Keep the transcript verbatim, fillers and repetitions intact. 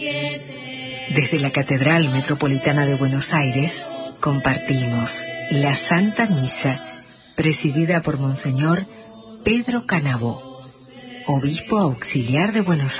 Desde la Catedral Metropolitana de Buenos Aires, compartimos la Santa Misa, presidida por Monseñor Pedro Canavò, Obispo Auxiliar de Buenos Aires.